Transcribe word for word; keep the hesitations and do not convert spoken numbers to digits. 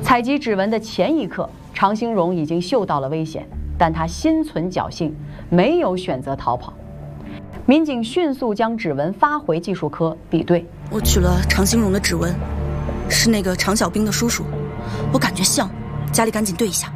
采集指纹的前一刻，常兴荣已经嗅到了危险，但他心存侥幸，没有选择逃跑。民警迅速将指纹发回技术科比对。 我取了常兴荣的指纹，是那个常小兵的叔叔，我感觉像，家里赶紧对一下。